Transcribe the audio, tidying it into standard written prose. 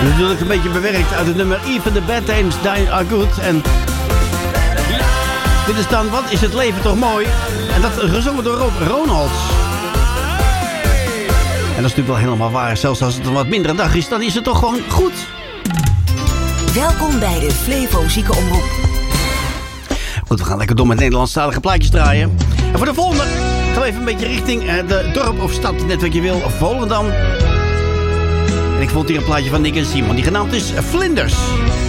Natuurlijk een beetje bewerkt uit het nummer Even the Bad Times Are Good. En dit is dan Wat is het leven toch mooi? En dat gezongen door Rob Ronalds. En dat is natuurlijk wel helemaal waar. Zelfs als het een wat mindere dag is, dan is het toch gewoon goed. Welkom bij de Flevo Ziekenomroep. Goed, we gaan lekker door met Nederlandstalige plaatjes draaien. En voor de volgende gaan we even een beetje richting de dorp of stad, net wat je wil, Volendam. En ik vond hier een plaatje van Nick en Simon, die genaamd is Vlinders.